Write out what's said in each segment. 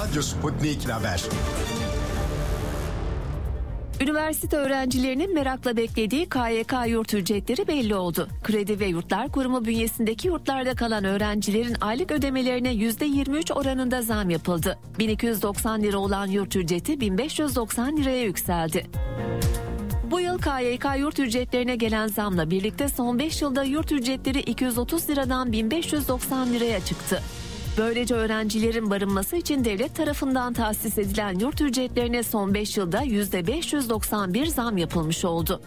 Radyo Sputnik Haber. Üniversite öğrencilerinin merakla beklediği KYK yurt ücretleri belli oldu. Kredi ve Yurtlar Kurumu bünyesindeki yurtlarda kalan öğrencilerin aylık ödemelerine %23 oranında zam yapıldı. 1290 lira olan yurt ücreti 1590 liraya yükseldi. Bu yıl KYK yurt ücretlerine gelen zamla birlikte son 5 yılda yurt ücretleri 230 liradan 1590 liraya çıktı. Böylece öğrencilerin barınması için devlet tarafından tahsis edilen yurt ücretlerine son 5 yılda %591 zam yapılmış oldu.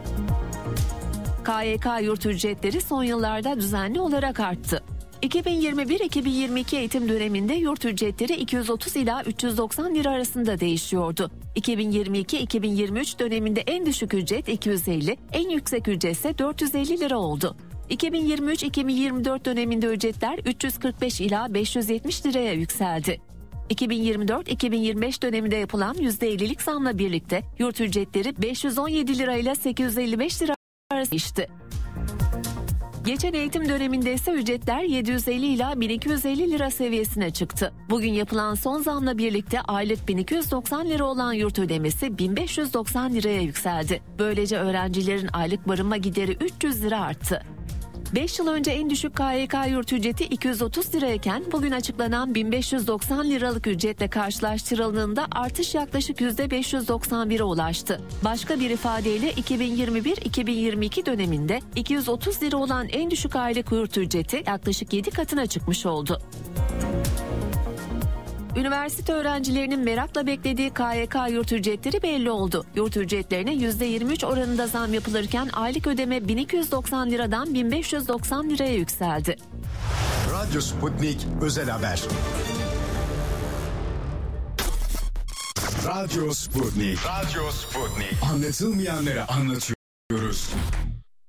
KYK yurt ücretleri son yıllarda düzenli olarak arttı. 2021-2022 eğitim döneminde yurt ücretleri 230 ila 390 lira arasında değişiyordu. 2022-2023 döneminde en düşük ücret 250, en yüksek ücret ise 450 lira oldu. 2023-2024 döneminde ücretler 345 ila 570 liraya yükseldi. 2024-2025 döneminde yapılan %50'lik zamla birlikte yurt ücretleri 517 lira ile 855 lira arasında değişti. Geçen eğitim döneminde ise ücretler 750 ila 1250 lira seviyesine çıktı. Bugün yapılan son zamla birlikte aylık 1290 lira olan yurt ödemesi 1590 liraya yükseldi. Böylece öğrencilerin aylık barınma gideri 300 lira arttı. 5 yıl önce en düşük KYK yurt ücreti 230 lirayken bugün açıklanan 1590 liralık ücretle karşılaştırıldığında artış yaklaşık %591'e ulaştı. Başka bir ifadeyle 2021-2022 döneminde 230 lira olan en düşük aylık yurt ücreti yaklaşık 7 katına çıkmış oldu. Üniversite öğrencilerinin merakla beklediği KYK yurt ücretleri belli oldu. Yurt ücretlerine %23 oranında zam yapılırken aylık ödeme 1290 liradan 1590 liraya yükseldi. Radyo Sputnik Özel Haber. Radyo Sputnik. Radyo Sputnik. Anlatılmayanları anlatıyoruz.